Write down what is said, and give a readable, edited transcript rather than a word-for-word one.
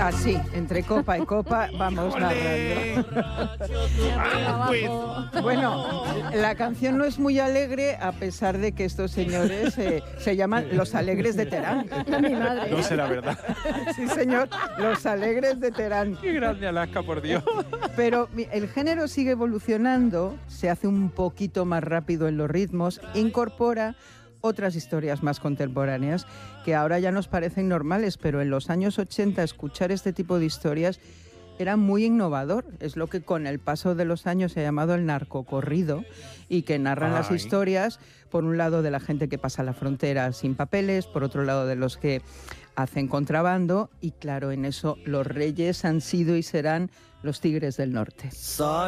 Así, entre copa y copa vamos narrando. Bueno, la canción no es muy alegre a pesar de que estos señores se llaman Los Alegres de Terán. Mi madre. No será verdad. Sí, señor, Los Alegres de Terán. Qué grande Alaska, por Dios. Pero el género sigue evolucionando, se hace un poquito más rápido en los ritmos, incorpora otras historias más contemporáneas que ahora ya nos parecen normales, pero en los años 80 escuchar este tipo de historias era muy innovador. Es lo que con el paso de los años se ha llamado el narcocorrido y que narran las historias, por un lado de la gente que pasa la frontera sin papeles, por otro lado de los que hacen contrabando y claro, en eso los reyes han sido y serán los Tigres del Norte.